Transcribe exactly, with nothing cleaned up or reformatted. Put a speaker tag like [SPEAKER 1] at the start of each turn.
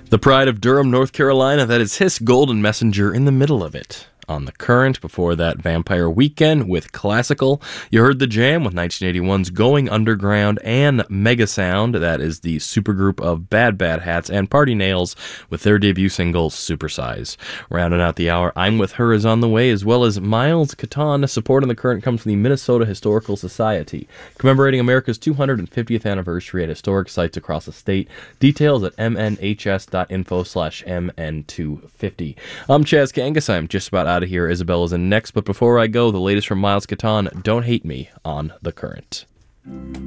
[SPEAKER 1] The Pride of Durham, North Carolina, that is Hiss Golden Messenger in the middle of it. On the Current, before that, Vampire Weekend with Classical. You heard The Jam with nineteen eighty-one's Going Underground and Mega Sound. That is the supergroup of Bad Bad Hats and Party Nails with their debut single, Supersize. Rounding out the hour, I'm With Her is on the way, as well as Miles Catan. Support on the Current comes from the Minnesota Historical Society, commemorating America's two hundred fiftieth anniversary at historic sites across the state. Details at mnhs.info slash mn250. I'm Chaz Kangas. I'm just about out of here. Isabella's in next, but before I go, the latest from Miles Catan, Don't Hate Me on The Current.